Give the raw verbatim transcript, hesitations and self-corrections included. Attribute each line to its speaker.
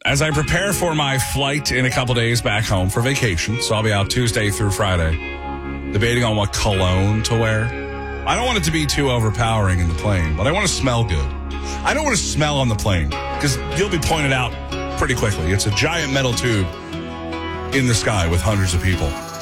Speaker 1: as I prepare for my flight in a couple days back home for vacation, so I'll be out Tuesday through Friday, debating on what cologne to wear. I don't want it to be too overpowering in the plane, but I want to smell good. I don't want to smell on the plane, because you'll be pointed out pretty quickly. It's a giant metal tube in the sky with hundreds of people.